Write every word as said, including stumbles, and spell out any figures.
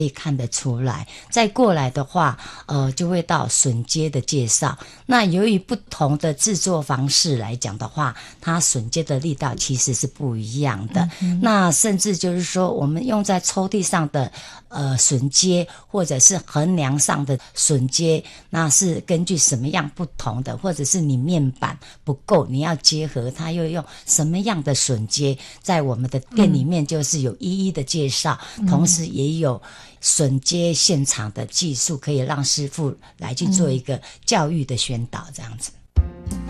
可以看得出来。再过来的话，呃，就会到榫接的介绍。那由于不同的制作方式来讲的话，它榫接的力道其实是不一样的。嗯、那甚至就是说，我们用在抽屉上的呃榫接，或者是横梁上的榫接，那是根据什么样不同的，或者是你面板不够，你要结合它又用什么样的榫接，在我们的店里面就是有一一的介绍，嗯、同时也有榫接现场的技术，可以让师傅来去做一个教育的宣导，这样子。